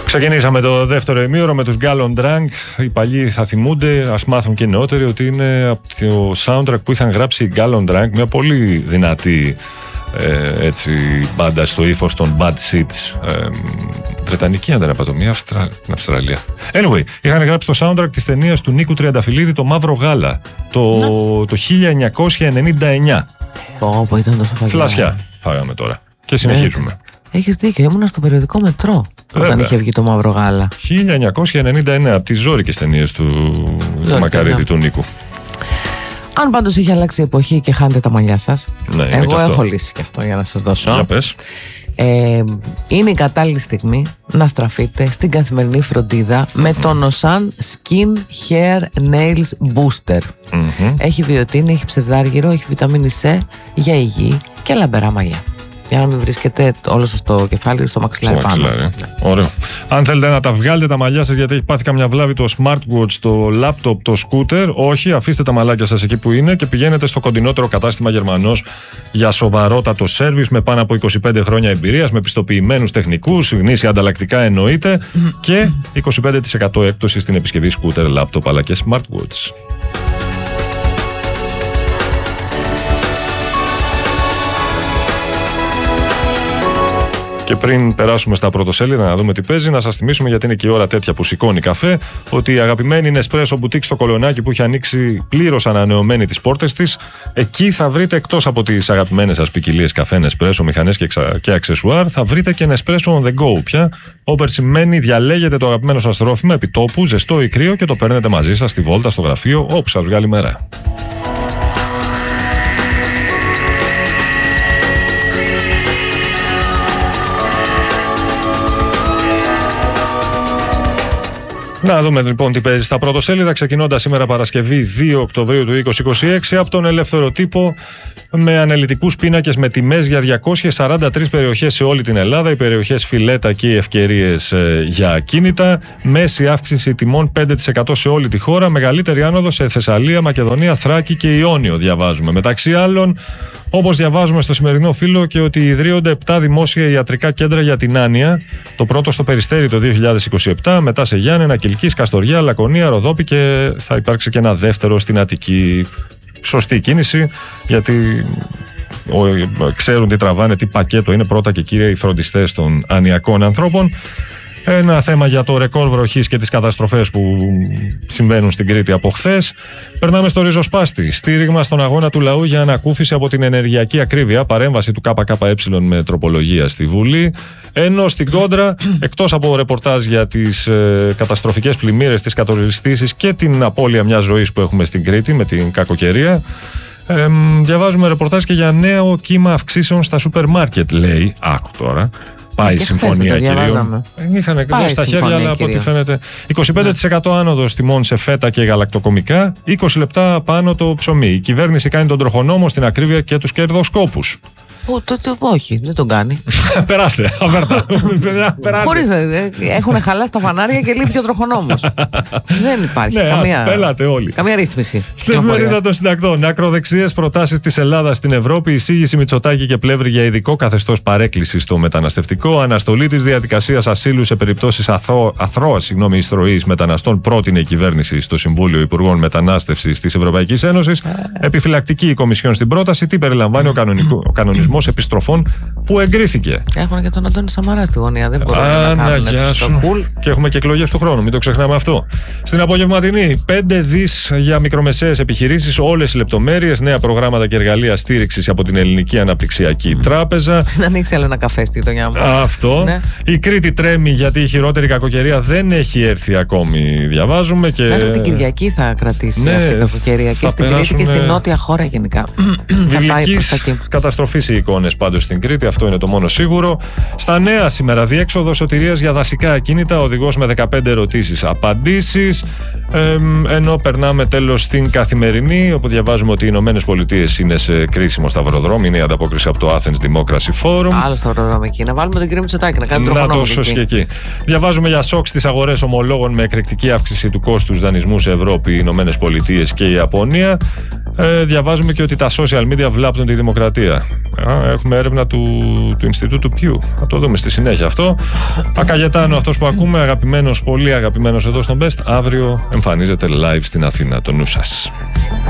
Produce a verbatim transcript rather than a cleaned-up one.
Ξεκινήσαμε το δεύτερο ημίωρο με τους Gallon Drunk. Οι παλιοί θα θυμούνται, ας μάθουν και οι νεότεροι, ότι είναι από το soundtrack που είχαν γράψει οι Gallon Drunk, μια πολύ δυνατή ε, έτσι, μπάντα στο ύφος των Bad Seeds. Ε, Βρετανική αν δεν απατώ, μια Αυστρα... Αυστραλία. Anyway, είχαν γράψει το soundtrack της ταινίας του Νίκου Τριανταφυλλίδη, το Μαύρο Γάλα, το, το χίλια εννιακόσια ενενήντα εννιά. Πω, πω, ήταν τόσο φαγιά. Φλασιά φάγαμε τώρα και συνεχίζουμε. Έχεις δίκιο, ήμουνα στο περιοδικό Μετρό Βέβαια. όταν είχε βγει το Μαύρο Γάλα. χίλια εννιακόσια ενενήντα εννιά, από τις ζώρικες ταινίες του Μακαρίτη, του Νίκου. Αν πάντως είχε αλλάξει η εποχή και χάνετε τα μαλλιά σας, ναι, εγώ έχω λύσει και αυτό για να σας δώσω. Για πες. Ε, είναι η κατάλληλη στιγμή να στραφείτε στην καθημερινή φροντίδα με το Νοσάν Skin Hair Nails Booster. Mm-hmm. Έχει βιοτίνη, έχει ψευδάργυρο, έχει βιταμίνη C για υγιή και λαμπερά μαλλιά. Για να μην βρίσκεται όλο στο κεφάλι, στο μαξιλάρι πάνω. Ναι. Ωραίο. Αν θέλετε να τα βγάλετε τα μαλλιά σας γιατί έχει πάθει καμιά βλάβη το smartwatch, το laptop, το scooter, όχι, αφήστε τα μαλάκια σας εκεί που είναι και πηγαίνετε στο κοντινότερο κατάστημα Γερμανός για σοβαρότατο σέρβις με πάνω από είκοσι πέντε χρόνια εμπειρίας, με πιστοποιημένους τεχνικούς, γνήσια ανταλλακτικά εννοείται και είκοσι πέντε τοις εκατό έκπτωση στην επισκευή scooter, laptop αλλά και smartwatch. Και πριν περάσουμε στα πρωτοσέλιδα να δούμε τι παίζει, να σας θυμίσουμε, γιατί είναι και η ώρα τέτοια που σηκώνει καφέ, ότι η αγαπημένη Nespresso Boutique στο Κολονάκι που έχει ανοίξει πλήρως ανανεωμένη τις πόρτες της, εκεί θα βρείτε εκτός από τις αγαπημένες σας ποικιλίες καφέ, Nespresso, μηχανές και, εξα... και αξεσουάρ, θα βρείτε και Nespresso on the go πια. Όπερ σημαίνει διαλέγετε το αγαπημένο σας τρόφιμα επί τόπου, ζεστό ή κρύο και το παίρνετε μαζί σας στη βόλτα, στο γραφείο, όπου σας βγάλει μέρα. Να δούμε λοιπόν τι παίζει στα πρωτοσέλιδα, ξεκινώντας σήμερα Παρασκευή δύο Οκτωβρίου του είκοσι είκοσι έξι από τον Ελεύθερο Τύπο, με αναλυτικούς πίνακες με τιμές για διακόσιες σαράντα τρεις περιοχές σε όλη την Ελλάδα, οι περιοχές φιλέτα και οι ευκαιρίες ε, για ακίνητα, μέση αύξηση τιμών πέντε τοις εκατό σε όλη τη χώρα, μεγαλύτερη άνοδο σε Θεσσαλία, Μακεδονία, Θράκη και Ιόνιο, διαβάζουμε. Μεταξύ άλλων, όπως διαβάζουμε στο σημερινό φύλλο, και ότι ιδρύονται επτά δημόσια ιατρικά κέντρα για την άνοια. Το πρώτο στο Περιστέρι το δύο χιλιάδες είκοσι επτά, μετά σε Γιάννενα, Κιλκής, Καστοριά, Λακωνία, Ροδόπη και θα υπάρξει και ένα δεύτερο στην Αττική. Σωστή κίνηση, γιατί ξέρουν τι τραβάνε, τι πακέτο είναι πρώτα και κύρια οι φροντιστές των ανιακών ανθρώπων. Ένα θέμα για το ρεκόρ βροχής και τις καταστροφές που συμβαίνουν στην Κρήτη από χθες. Περνάμε στο ριζοσπάστη. Στήριγμα στον αγώνα του λαού για ανακούφιση από την ενεργειακή ακρίβεια. Παρέμβαση του ΚΚΕ με τροπολογία στη Βουλή. Ενώ στην κόντρα, εκτός από ρεπορτάζ για τις ε, καταστροφικές πλημμύρες, τις κατολιστήσεις και την απώλεια μιας ζωής που έχουμε στην Κρήτη με την κακοκαιρία, ε, διαβάζουμε ρεπορτάζ και για νέο κύμα αυξήσεων στα σούπερ μάρκετ, λέει. Άκου τώρα. Πάει η συμφωνία κυρίων. Είχαν εκδώσει στα χέρια, αλλά από ό,τι φαίνεται. είκοσι πέντε τοις εκατό άνοδος τιμών σε φέτα και γαλακτοκομικά, είκοσι λεπτά πάνω το ψωμί. Η κυβέρνηση κάνει τον τροχονόμο στην ακρίβεια και τους κερδοσκόπους. Ω, τότε όχι, δεν τον κάνει. Περάστε, αβέρτα. Χωρίς, έχουν χαλάσει τα φανάρια και λείπει ο τροχονόμος. Δεν υπάρχει ναι, καμία, πέλατε όλοι. καμία ρύθμιση. Στην εφημερίδα των συντακτών, ακροδεξιές προτάσεις της Ελλάδας στην Ευρώπη, εισήγηση Μητσοτάκη και Πλεύρη για ειδικό καθεστώς παρέκκλησης στο μεταναστευτικό, αναστολή της διαδικασίας ασύλου σε περιπτώσεις αθρώας εισρωής μεταναστών, πρότεινε η κυβέρνηση στο Συμβούλιο Υπουργών Μετανάστευσης της Ευρωπαϊκής Ένωσης. Επιφυλακτική η Κομισιόν στην πρόταση. Τι περιλαμβάνει ο, ο κανονισμός επιστροφών που εγκρίθηκε. Έχουν και τον Αντώνη Σαμαρά στη γωνία. Δεν μπορούν να κάνουν επιστροφούλ. Και έχουμε και εκλογές του χρόνου, μην το ξεχνάμε αυτό. Στην απογευματινή, πέντε δις για μικρομεσαίες επιχειρήσεις, όλες οι λεπτομέρειες, νέα προγράμματα και εργαλεία στήριξης από την Ελληνική Αναπτυξιακή mm. Τράπεζα. Να ανοίξει άλλο ένα καφέ στη γειτονιά μου. Αυτό. Ναι. Η Κρήτη τρέμει γιατί η χειρότερη κακοκαιρία δεν έχει έρθει ακόμη, διαβάζουμε. Και... Μέχρι την Κυριακή θα κρατήσει ναι, αυτή η κακοκαιρία και στην Κρήτη και στην νότια χώρα γενικά. Θα πάει προς τα εκεί. Καταστροφής οι εικόνες πάντως στην Κρήτη, αυτό είναι το μόνο σίγουρο. Στα νέα σήμερα, διέξοδο σωτηρίας για δασικά ακίνητα, οδηγός με δεκαπέντε ερωτήσεις απαντήσεις. Ε, ενώ περνάμε τέλος στην Καθημερινή, όπου διαβάζουμε ότι οι Ηνωμένες Πολιτείες είναι σε κρίσιμο σταυροδρόμι. Είναι η ανταπόκριση από το Athens Democracy Forum. Άλλο σταυροδρόμι εκεί. Να βάλουμε τον κύριο Μητσοτάκη να κάνει τροχονόμο εκεί. Και εκεί. Διαβάζουμε για σοκ στις αγορές ομολόγων με εκρηκτική αύξηση του κόστους δανεισμού σε Ευρώπη, οι Ηνωμένες Πολιτείες και η Ιαπωνία. Ε, διαβάζουμε και ότι τα social media βλάπτουν τη δημοκρατία. Ε, έχουμε έρευνα του, του Ινστιτούτου Πιου. Θα το δούμε στη συνέχεια αυτό. Ακαγετάνο, αυτός που ακούμε, αγαπημένος, πολύ αγαπημένος εδώ στον Best. Αύριο εμφανίζεται live στην Αθήνα. Το νου σας.